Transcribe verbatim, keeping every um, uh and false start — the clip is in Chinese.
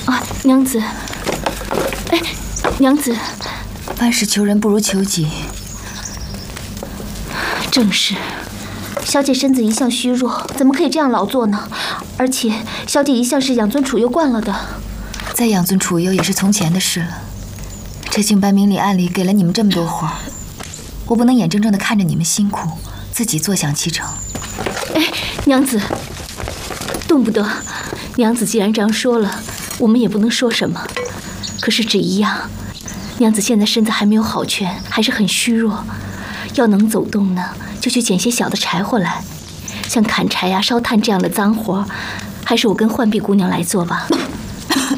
啊，娘子，哎，娘子， 万事求人不如求己。 正是，小姐身子一向虚弱，怎么可以这样劳作呢？而且小姐一向是养尊处优惯了的， 再养尊处优也是从前的事了。这静班明里暗里给了你们这么多活，我不能眼睁睁地看着你们辛苦，自己坐享其成。 哎，娘子，动不得。娘子既然这样说了，我们也不能说什么。可是只一样，娘子现在身子还没有好全，还是很虚弱。要能走动呢，就去捡些小的柴火来，像砍柴呀、烧炭这样的脏活，还是我跟浣碧姑娘来做吧。